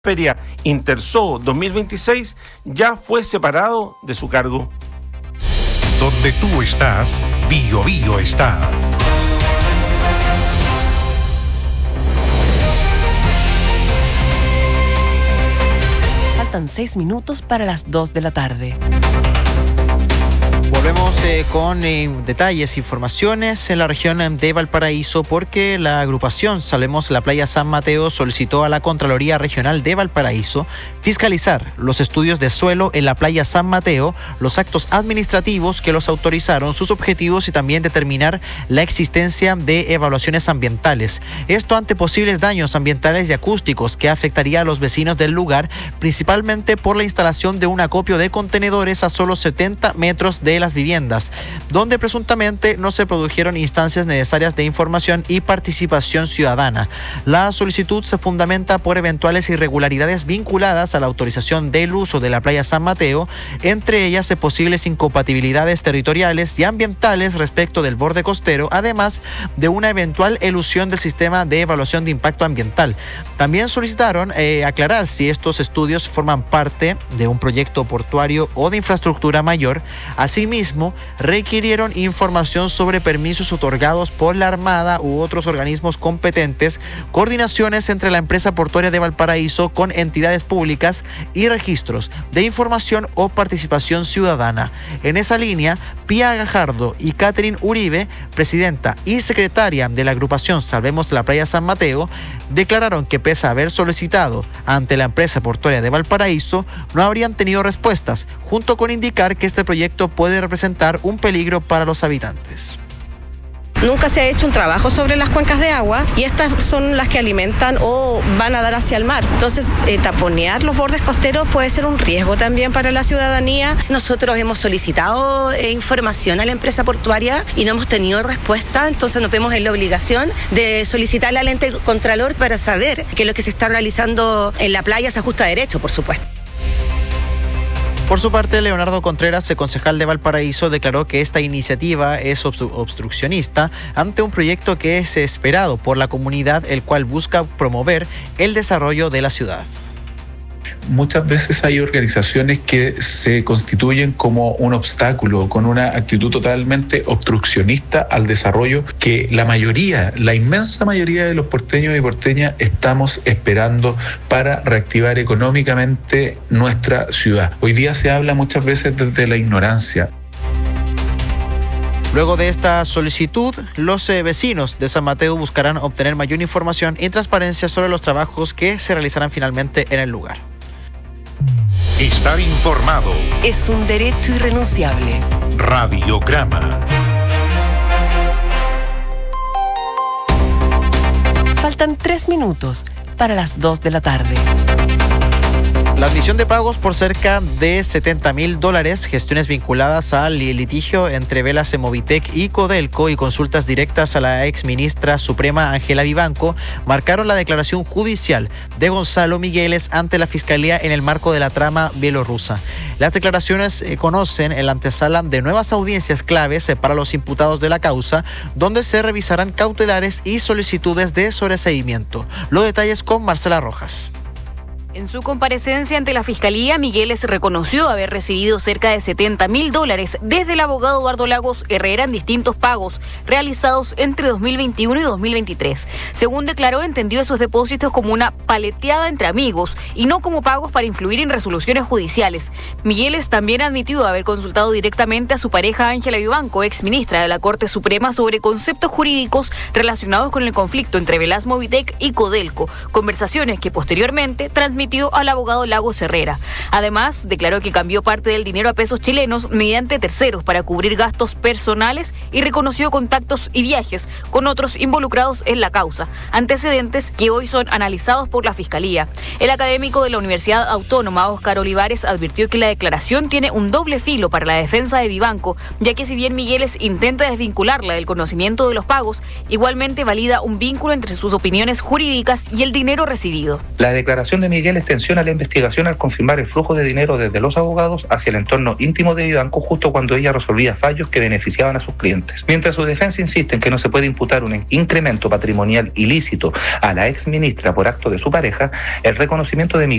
Feria Interzoo 2026 ya fue separado de su cargo. Donde tú estás, Bio Bio está. Faltan 6 minutos para las 2 de la tarde. Volvemos con detalles, informaciones en la región de Valparaíso, porque la agrupación Salvemos la Playa San Mateo solicitó a la Contraloría Regional de Valparaíso fiscalizar los estudios de suelo en la Playa San Mateo, los actos administrativos que los autorizaron, sus objetivos y también determinar la existencia de evaluaciones ambientales. Esto ante posibles daños ambientales y acústicos que afectaría a los vecinos del lugar, principalmente por la instalación de un acopio de contenedores a solo 70 metros de las viviendas, donde presuntamente no se produjeron instancias necesarias de información y participación ciudadana. La solicitud se fundamenta por eventuales irregularidades vinculadas a la autorización del uso de la playa San Mateo, entre ellas posibles incompatibilidades territoriales y ambientales respecto del borde costero, además de una eventual elusión del sistema de evaluación de impacto ambiental. También solicitaron aclarar si estos estudios forman parte de un proyecto portuario o de infraestructura mayor. Asimismo, requirieron información sobre permisos otorgados por la Armada u otros organismos competentes, coordinaciones entre la empresa portuaria de Valparaíso con entidades públicas y registros de información o participación ciudadana. En esa línea, Pía Gajardo y Catherine Uribe, presidenta y secretaria de la agrupación Salvemos la Playa San Mateo, declararon que pese a haber solicitado ante la empresa portuaria de Valparaíso, no habrían tenido respuestas, junto con indicar que este proyecto puede representar un peligro para los habitantes. Nunca se ha hecho un trabajo sobre las cuencas de agua y estas son las que alimentan o van a dar hacia el mar. Entonces, taponear los bordes costeros puede ser un riesgo también para la ciudadanía. Nosotros hemos solicitado información a la empresa portuaria y no hemos tenido respuesta, entonces nos vemos en la obligación de solicitarle al ente contralor para saber que lo que se está realizando en la playa se ajusta a derecho, por supuesto. Por su parte, Leonardo Contreras, el concejal de Valparaíso, declaró que esta iniciativa es obstruccionista ante un proyecto que es esperado por la comunidad, el cual busca promover el desarrollo de la ciudad. Muchas veces hay organizaciones que se constituyen como un obstáculo, con una actitud totalmente obstruccionista al desarrollo que la inmensa mayoría de los porteños y porteñas estamos esperando para reactivar económicamente nuestra ciudad. Hoy día se habla muchas veces desde la ignorancia. Luego de esta solicitud, los vecinos de San Mateo buscarán obtener mayor información y transparencia sobre los trabajos que se realizarán finalmente en el lugar. Estar informado es un derecho irrenunciable. Radiograma. Faltan 3 minutos para las 2 de la tarde. La admisión de pagos por cerca de $70,000, gestiones vinculadas al litigio entre Velas Movitec y Codelco y consultas directas a la exministra suprema Ángela Vivanco marcaron la declaración judicial de Gonzalo Migueles ante la Fiscalía en el marco de la trama bielorrusa. Las declaraciones conocen en la antesala de nuevas audiencias claves para los imputados de la causa, donde se revisarán cautelares y solicitudes de sobreseimiento. Los detalles con Marcela Rojas. En su comparecencia ante la Fiscalía, Migueles reconoció haber recibido cerca de $70,000 desde el abogado Eduardo Lagos Herrera en distintos pagos realizados entre 2021 y 2023. Según declaró, entendió esos depósitos como una paleteada entre amigos y no como pagos para influir en resoluciones judiciales. Migueles también admitió haber consultado directamente a su pareja Ángela Vivanco, exministra de la Corte Suprema, sobre conceptos jurídicos relacionados con el conflicto entre Velas Movitec y Codelco, conversaciones que posteriormente transmitió al abogado Lagos Herrera. Además, declaró que cambió parte del dinero a pesos chilenos mediante terceros para cubrir gastos personales y reconoció contactos y viajes con otros involucrados en la causa, antecedentes que hoy son analizados por la Fiscalía. El académico de la Universidad Autónoma, Óscar Olivares, advirtió que la declaración tiene un doble filo para la defensa de Vivanco, ya que si bien Migueles intenta desvincularla del conocimiento de los pagos, igualmente valida un vínculo entre sus opiniones jurídicas y el dinero recibido. La declaración de Miguel Miguel extensiona la investigación al confirmar el flujo de dinero desde los abogados hacia el entorno íntimo de Vivanco justo cuando ella resolvía fallos que beneficiaban a sus clientes. Mientras su defensa insiste en que no se puede imputar un incremento patrimonial ilícito a la exministra por acto de su pareja, el reconocimiento de Miguel